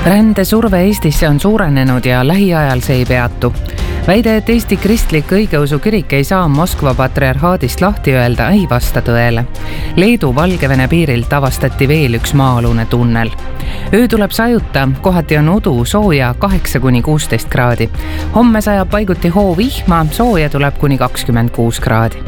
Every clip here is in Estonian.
Rändesurve Eestisse on suurenenud ja lähiajal see ei peatu. Väide, et Eesti Kristlik Õigeusu Kirik ei saa Moskva patriarhaadist lahti öelda, ei vasta tõele. Leedu-Valgevene piirilt avastati veel üks maa-alune tunnel. Öö tuleb sajuta, kohati on udu, sooja 8–16 kraadi. Homme sajab paiguti hoovihma, sooja tuleb kuni 26 kraadi.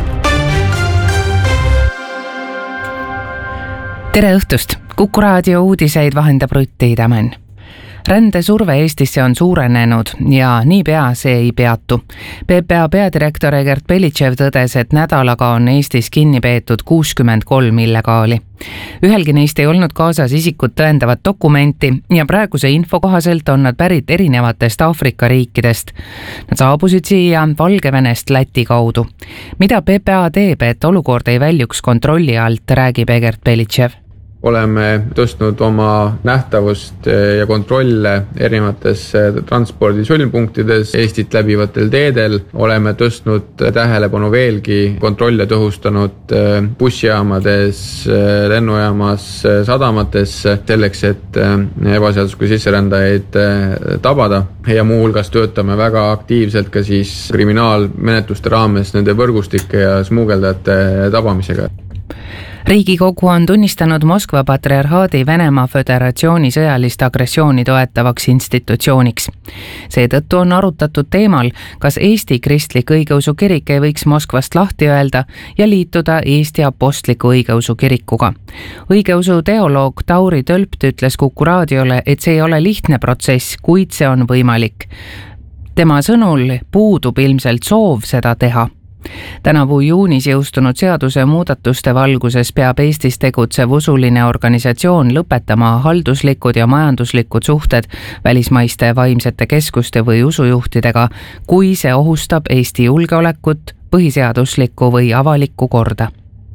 Tere õhtust! Kuku raadio uudiseid vahendab Rutti Tämän. Rändesurve Eestisse on suurenenud ja niipea see ei peatu. PPA peadirektor Egert Belitšev tõdes, et nädalaga on Eestis kinni peetud 63 illegaali. Ühelgi neist ei olnud kaasas isikut tõendavat dokumenti ja praeguse info kohaselt on nad pärit erinevatest Aafrika riikidest. Nad saabusid siia Valgevenest Läti kaudu. Mida PPA teeb, et olukord ei väljuks kontrolli alt, räägib Egert Belitšev. Oleme tõstnud oma nähtavust ja kontrolle erinevates transpordi sõlmpunktides Eestit läbivatel teedel. Oleme tõstnud tähelepanu veelgi kontrolle tõhustanud bussijaamades, lennujaamas, sadamates selleks, et ebaseaduslikke sisserändajaid tabada. Ja muu hulgas töötame väga aktiivselt ka siis kriminaalmenetluste raames nende võrgustike ja smuugeldajate tabamisega. Riigikogu on tunnistanud Moskva patriarhaadi Venemaa Föderatsiooni sõjalist agressiooni toetavaks institutsiooniks. Seetõttu on arutatud teemal, kas Eesti Kristlik Õigeusu Kirik ei võiks Moskvast lahti öelda ja liituda Eesti Apostliku Õigeusu Kirikuga. Õigeusu teoloog Tauri Tölpt ütles Kuku raadiole, et see ei ole lihtne protsess, kuid see on võimalik. Tema sõnul puudub ilmselt soov seda teha. Tänavu juunis jõustunud seaduse muudatuste valguses peab Eestis tegutsev usuline organisatsioon lõpetama halduslikud ja majanduslikud suhted välismaiste vaimsete keskuste või usujuhtidega, kui see ohustab Eesti julgeolekut, põhiseaduslikku või avalikku korda.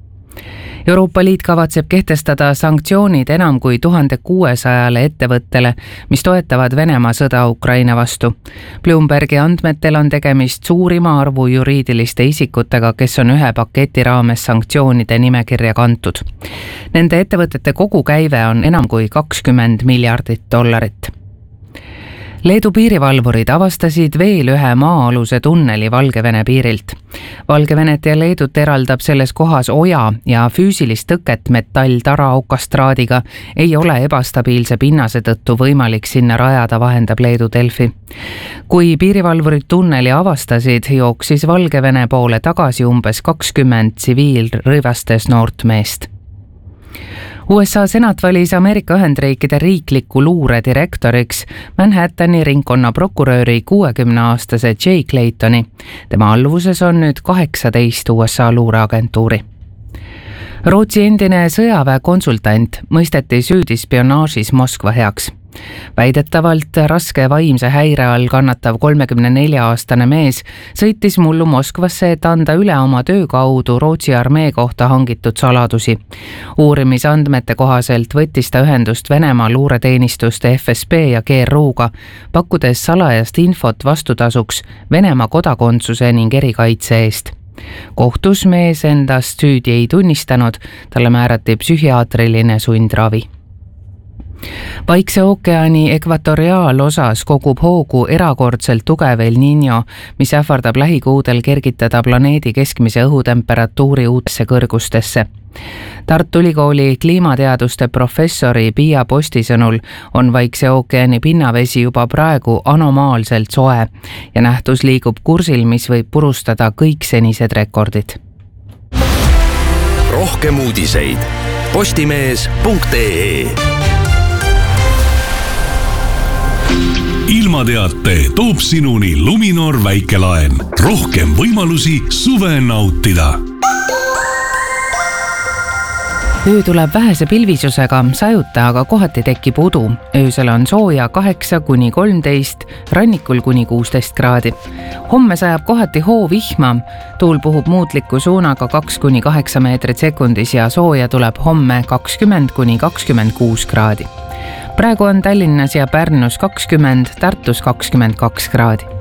Euroopa Liit kavatseb kehtestada sanktsioonid enam kui 1600 ettevõttele, mis toetavad Venemaa sõda Ukraina vastu. Bloombergi andmetel on tegemist suurima arvu juriidiliste isikutega, kes on ühe paketi raames sanktsioonide nimekirja kantud. Nende ettevõtete kogukäive on enam kui $20 miljardit. Leedu piirivalvurid avastasid veel ühe maa-aluse tunneli Valgevene piirilt. Valgevenet ja Leedut eraldab selles kohas oja ja füüsilist tõket metall-tara okastraadiga ei ole ebastabiilse pinnase tõttu võimalik sinna rajada, vahendab Leedu Delfi. Kui piirivalvurid tunneli avastasid, jooksis Valgevene poole tagasi umbes 20 tsiviilrõivastes noort meest. USA senat valis Ameerika Ühendriikide riikliku luure direktoriks Manhattani ringkonna prokuröri 60-aastase Jay Claytoni. Tema alluvuses on nüüd 18 USA luureagentuuri. Rootsi endine sõjaväe konsultant mõisteti süüdi spionaažis Moskva heaks. Väidetavalt raske vaimse häire all kannatav 34-aastane mees sõitis mullu Moskvasse, et anda üle oma töö kaudu Rootsi armee kohta hangitud saladusi. Uurimisandmete kohaselt võttis ta ühendust Venemaa luureteenistuste FSB ja GRU-ga, pakkudes salajast infot vastutasuks Venemaa kodakondsuse ning erikaitse eest. Kohtus mees endast süüdi ei tunnistanud, talle määrati psühhiaatriline sundravi. Vaikse ookeani ekvatoriaalosas kogub hoogu erakordselt tugev El Niño, mis ähvardab lähikuudel kergitada planeedi keskmise õhutemperatuuri uutesse kõrgustesse. Tartu Ülikooli kliimateaduste professori Pia Posti sõnul on Vaikse ookeani pinnavesi juba praegu anomaalselt soe ja nähtus liigub kursil, mis võib purustada kõik senised rekordid. Rohkem uudiseid postimees.ee. Ilmateate toob sinuni Luminor väikelaen. Rohkem võimalusi suve nautida. Öö tuleb vähese pilvisusega, sajuta, aga kohati tekib udu. Öösel on sooja 8–13, rannikul kuni 16 kraadi. Homme sajab kohati hoovihma, tuul puhub muutliku suunaga 2–8 meetrit sekundis ja sooja tuleb homme 20–26 kraadi. Praegu on Tallinnas ja Pärnus 20, Tartus 22 kraadi.